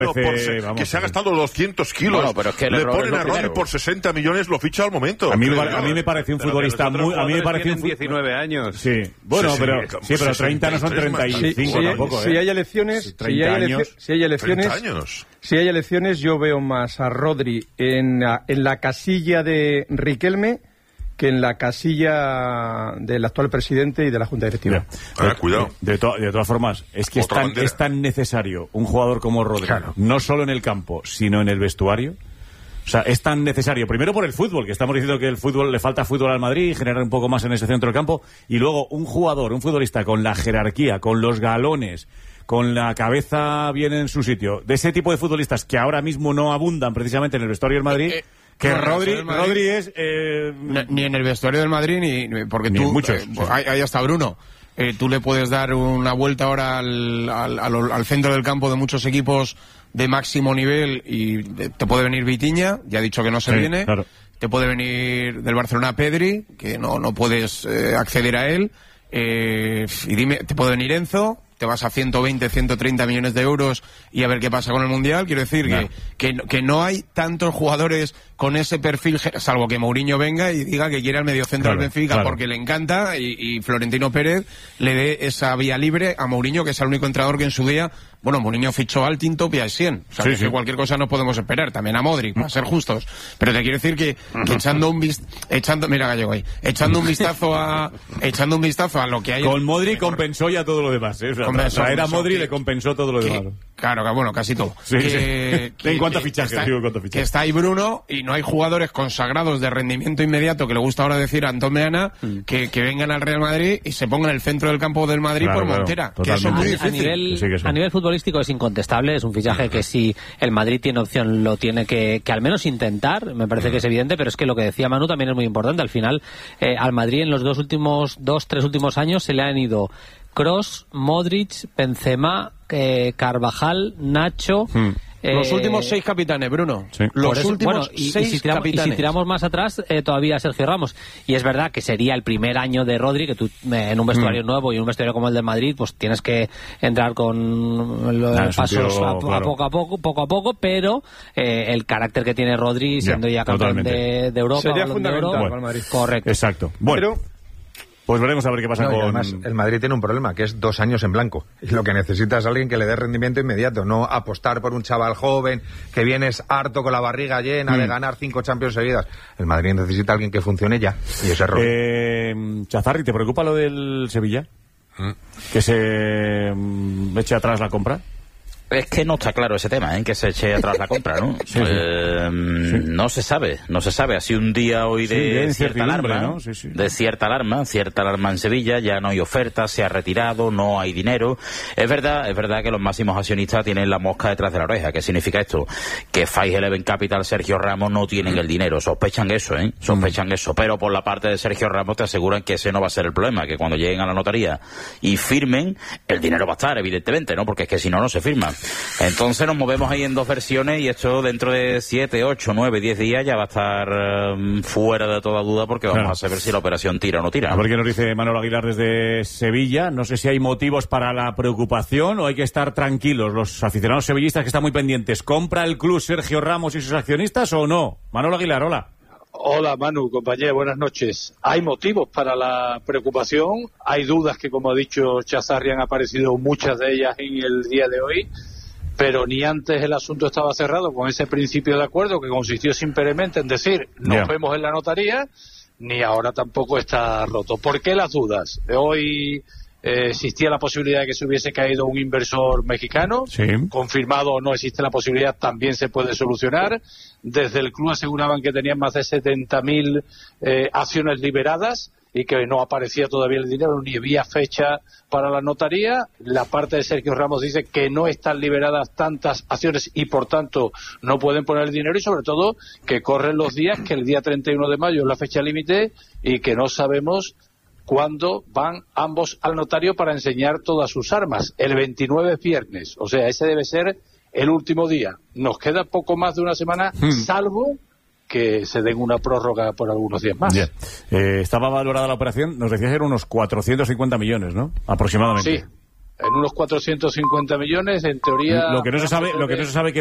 que se ha gastado 200 kilos. Bueno, pero es que le ponen a Rodri por 60 millones, lo ficha al momento. A mí me pareció un futbolista muy... A mí me pareció un 19 años. Sí, bueno, pero 30 no son 35 tampoco, Si hay elecciones... 30 años. Si hay elecciones, yo veo más a Rodri en la casilla de Riquelme que en la casilla del actual presidente y de la Junta Directiva. Cuidado. De todas formas, es que es tan necesario un jugador como Rodri, no solo en el campo, sino en el vestuario. O sea, es tan necesario, primero por el fútbol, que estamos diciendo que el fútbol le falta fútbol al Madrid, generar un poco más en ese centro del campo, y luego un futbolista con la jerarquía, con los galones, con la cabeza bien en su sitio, de ese tipo de futbolistas que ahora mismo no abundan precisamente en el vestuario del Madrid... Que Rodri es... Ni en el vestuario del Madrid, ni porque tú... muchos. Ahí está Bruno. Tú le puedes dar una vuelta ahora al centro del campo de muchos equipos de máximo nivel y te puede venir Vitinha, ya ha dicho que no se viene. Claro. Te puede venir del Barcelona Pedri, que no puedes acceder a él. Y dime, te puede venir Enzo... Te vas a 120, 130 millones de euros y a ver qué pasa con el Mundial. Quiero decir que no hay tantos jugadores con ese perfil, salvo que Mourinho venga y diga que quiere al mediocentro del Benfica porque le encanta y Florentino Pérez le dé esa vía libre a Mourinho, que es el único entrenador que en su día... Bueno, Mourinho fichó al Tintop y a Essien. O sea, que cualquier cosa nos podemos esperar. También a Modric, para ser justos. Pero te quiero decir que echando un vistazo a lo que hay... Con Modric compensó ya todo lo demás, ¿eh? O sea, traer a Modric le compensó todo lo demás. Claro, bueno, casi todo. En cuanto a fichajes, que está ahí Bruno y no hay jugadores consagrados de rendimiento inmediato, que le gusta ahora decir a Antón Meana, que vengan al Real Madrid y se pongan en el centro del campo del Madrid por Montera. Que eso es muy difícil. A nivel futbolístico es incontestable, es un fichaje que si el Madrid tiene opción lo tiene que al menos intentar, me parece que es evidente, pero es que lo que decía Manu también es muy importante. Al final, al Madrid en los tres últimos años se le han ido Kroos, Modric, Benzema, Carvajal, Nacho... Los últimos 6 capitanes, Bruno. Sí. Los últimos 6 capitanes. Y si tiramos más atrás, todavía Sergio Ramos. Y es verdad que sería el primer año de Rodri, que tú en un vestuario nuevo y un vestuario como el de Madrid, pues tienes que entrar con los pasos poco a poco, pero el carácter que tiene Rodri, siendo ya campeón de Europa, sería fundamental para el Madrid. Correcto. Exacto. Bueno. Pues veremos a ver qué pasa con... Además, el Madrid tiene un problema, que es 2 años en blanco. Y lo que necesita es alguien que le dé rendimiento inmediato, no apostar por un chaval joven, que vienes harto con la barriga llena de ganar 5 Champions seguidas. El Madrid necesita alguien que funcione ya, y ese es Chazarri, ¿te preocupa lo del Sevilla? ¿Que se eche atrás la compra? Es que no está claro ese tema, que se eche atrás la compra, ¿no? No se sabe. Ha sido un día hoy de cierta alarma, ¿no? De cierta alarma en Sevilla, ya no hay oferta, se ha retirado, no hay dinero. Es verdad que los máximos accionistas tienen la mosca detrás de la oreja. ¿Qué significa esto? Que 511 Capital, Sergio Ramos no tienen el dinero. Sospechan eso, pero por la parte de Sergio Ramos te aseguran que ese no va a ser el problema, que cuando lleguen a la notaría y firmen, el dinero va a estar, evidentemente, ¿no? Porque es que si no se firma. Entonces nos movemos ahí en 2 versiones y esto dentro de 7, 8, 9, 10 días ya va a estar fuera de toda duda, porque vamos a saber si la operación tira o no tira. A ver qué nos dice Manolo Aguilar desde Sevilla. No sé si hay motivos para la preocupación o hay que estar tranquilos los aficionados sevillistas que están muy pendientes. ¿Compra el club Sergio Ramos y sus accionistas o no? Manolo Aguilar, hola. Hola Manu, compañero, buenas noches. Hay motivos para la preocupación, hay dudas que, como ha dicho Chazarri, han aparecido muchas de ellas en el día de hoy, pero ni antes el asunto estaba cerrado con ese principio de acuerdo que consistió simplemente en decir nos vemos en la notaría, ni ahora tampoco está roto. ¿Por qué las dudas? Hoy existía la posibilidad de que se hubiese caído un inversor mexicano, confirmado o no existe la posibilidad, también se puede solucionar. Desde el club aseguraban que tenían más de 70.000 acciones liberadas y que no aparecía todavía el dinero, ni había fecha para la notaría. La parte de Sergio Ramos dice que no están liberadas tantas acciones y por tanto no pueden poner el dinero, y sobre todo que corren los días, que el día 31 de mayo es la fecha límite y que no sabemos cuándo van ambos al notario para enseñar todas sus armas. El 29 es viernes, o sea, ese debe ser el último día. Nos queda poco más de una semana, salvo que se den una prórroga por algunos días más. Estaba valorada la operación, nos decías, eran unos 450 millones, ¿no? Aproximadamente. Sí, en unos 450 millones, en teoría... Lo que no se sabe